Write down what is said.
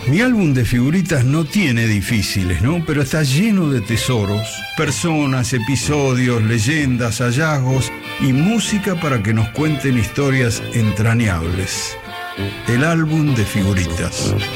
Mi álbum de figuritas no tiene difíciles, ¿no? Pero está lleno de tesoros, personas, episodios, leyendas, hallazgos y música para que nos cuenten historias entrañables. El álbum de figuritas.